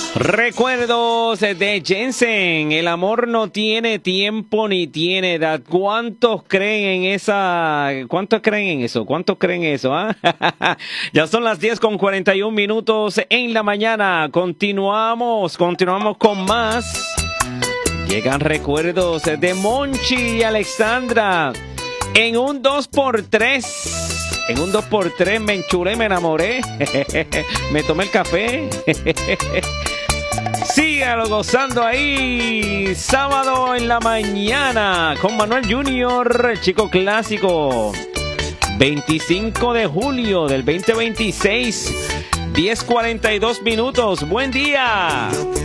Recuerdos de Jensen. El amor no tiene tiempo ni tiene edad. ¿Cuántos creen en eso? ¿Cuántos creen eso? ¿Ah? Ya son las 10:41 en la mañana. Continuamos con más. Llegan recuerdos de Monchi y Alexandra. En un 2x3. En un 2x3 me enchulé, me enamoré. Me tomé el café. Sígalo gozando ahí. Sábado en la mañana con Manuel Junior, el chico clásico. 25 de julio del 2026. 10:42. Buen día.